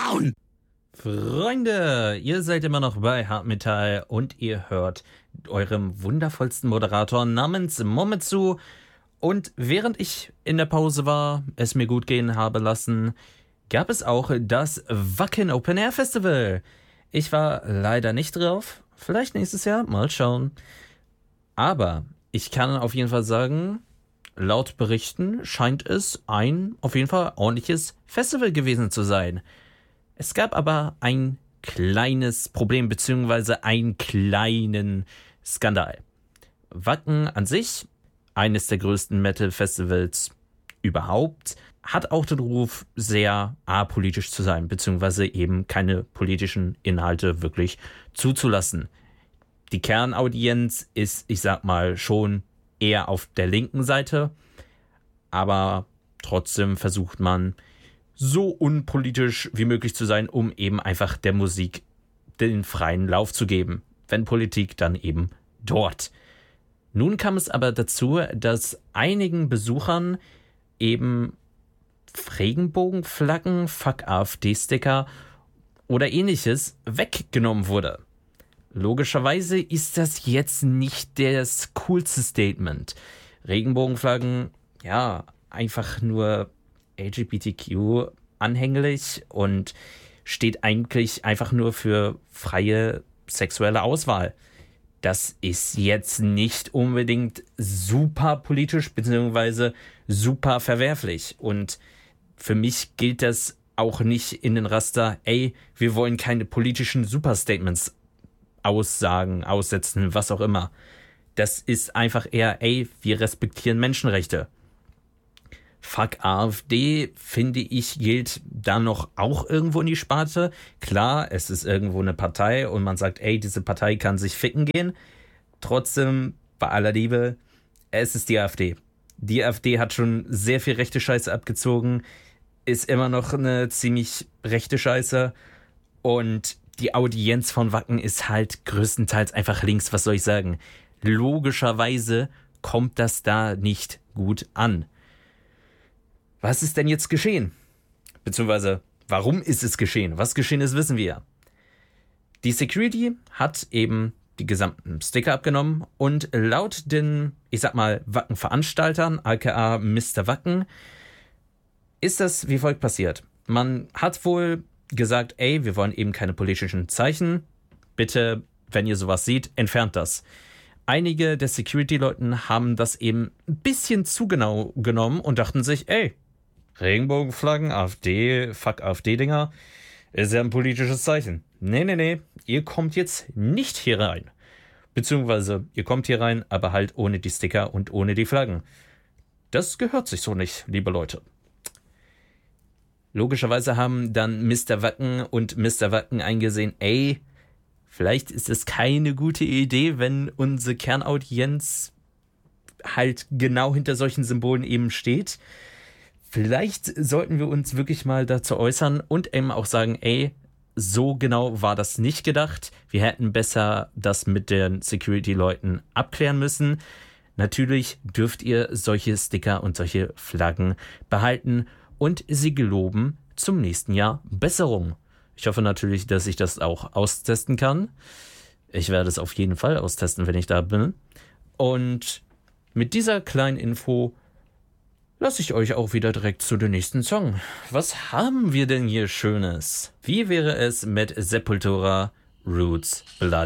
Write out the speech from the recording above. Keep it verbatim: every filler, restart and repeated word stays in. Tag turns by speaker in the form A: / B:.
A: down!
B: Freunde, ihr seid immer noch bei Hardmetall und ihr hört eurem wundervollsten Moderator namens Mometsu. Und während ich in der Pause war, es mir gut gehen habe lassen, gab es auch das Wacken Open Air Festival. Ich war leider nicht drauf, vielleicht nächstes Jahr, mal schauen. Aber ich kann auf jeden Fall sagen, laut Berichten scheint es ein auf jeden Fall ordentliches Festival gewesen zu sein. Es gab aber ein kleines Problem, beziehungsweise einen kleinen Skandal. Wacken an sich, eines der größten Metal-Festivals überhaupt, hat auch den Ruf, sehr apolitisch zu sein, beziehungsweise eben keine politischen Inhalte wirklich zuzulassen. Die Kernaudienz ist, ich sag mal, schon eher auf der linken Seite, aber trotzdem versucht man, so unpolitisch wie möglich zu sein, um eben einfach der Musik den freien Lauf zu geben. Wenn Politik, dann eben dort. Nun kam es aber dazu, dass einigen Besuchern eben Regenbogenflaggen, Fuck AfD-Sticker oder ähnliches weggenommen wurde. Logischerweise ist das jetzt nicht das coolste Statement. Regenbogenflaggen, ja, einfach nur L G B T Q anhänglich und steht eigentlich einfach nur für freie sexuelle Auswahl. Das ist jetzt nicht unbedingt super politisch bzw. super verwerflich. Und für mich gilt das auch nicht in den Raster, ey, wir wollen keine politischen Superstatements aussagen, aussetzen, was auch immer. Das ist einfach eher, ey, wir respektieren Menschenrechte. Fuck AfD, finde ich, gilt da noch auch irgendwo in die Sparte. Klar, es ist irgendwo eine Partei und man sagt, ey, diese Partei kann sich ficken gehen. Trotzdem, bei aller Liebe, es ist die AfD. Die AfD hat schon sehr viel rechte Scheiße abgezogen, ist immer noch eine ziemlich rechte Scheiße und die Audienz von Wacken ist halt größtenteils einfach links, was soll ich sagen. Logischerweise kommt das da nicht gut an. Was ist denn jetzt geschehen? Beziehungsweise, warum ist es geschehen? Was geschehen ist, wissen wir ja. Die Security hat eben die gesamten Sticker abgenommen und laut den, ich sag mal, Wacken-Veranstaltern, aka Mister Wacken, ist das wie folgt passiert. Man hat wohl gesagt, ey, wir wollen eben keine politischen Zeichen. Bitte, wenn ihr sowas seht, entfernt das. Einige der Security-Leuten haben das eben ein bisschen zu genau genommen und dachten sich, ey, Regenbogenflaggen, AfD, fuck AfD-Dinger, ist ja ein politisches Zeichen. Nee, nee, nee, ihr kommt jetzt nicht hier rein. Beziehungsweise, ihr kommt hier rein, aber halt ohne die Sticker und ohne die Flaggen. Das gehört sich so nicht, liebe Leute. Logischerweise haben dann Mister Wacken und Mister Wacken eingesehen, ey, vielleicht ist es keine gute Idee, wenn unsere Kernaudienz halt genau hinter solchen Symbolen eben steht. Vielleicht sollten wir uns wirklich mal dazu äußern und eben auch sagen, ey, so genau war das nicht gedacht. Wir hätten besser das mit den Security-Leuten abklären müssen. Natürlich dürft ihr solche Sticker und solche Flaggen behalten und sie geloben zum nächsten Jahr Besserung. Ich hoffe natürlich, dass ich das auch austesten kann. Ich werde es auf jeden Fall austesten, wenn ich da bin. Und mit dieser kleinen Info lasse ich euch auch wieder direkt zu dem nächsten Song. Was haben wir denn hier Schönes? Wie wäre es mit Sepultura Roots Blood